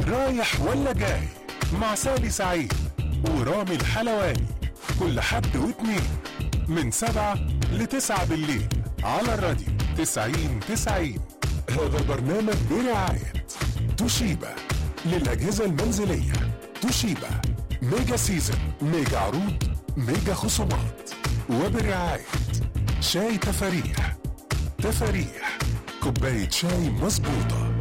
رايح ولا جاي مع سالي سعيد ورامي الحلواني كل حد واثنين من 7 ل9 بالليل على الراديو 90. هذا البرنامج برعاية توشيبا للأجهزة المنزلية. توشيبا ميجا سيزن، ميجا عروض، ميجا خصومات. وبرعاية شاي تفاريح كوباية شاي مظبوطة.